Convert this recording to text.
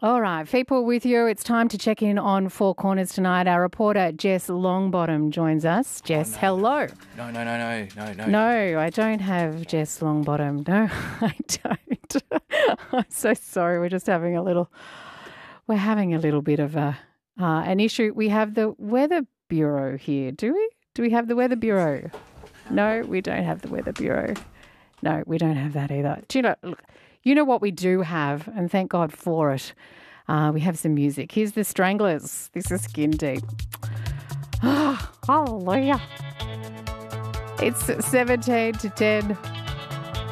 All right, people with you. It's time to check in on Four Corners tonight. Our reporter, Jess Longbottom, joins us. Jess, hello. No. No, I don't have Jess Longbottom. No, I don't. I'm so sorry. We're having a little bit of an issue. We have the Weather Bureau here, do we? Do we have the Weather Bureau? No, we don't have the Weather Bureau. No, we don't have that either. Do you know what we do have, and thank God for it. We have some music. Here's the Stranglers. This is Skin Deep. Oh, hallelujah. It's 17 to 10.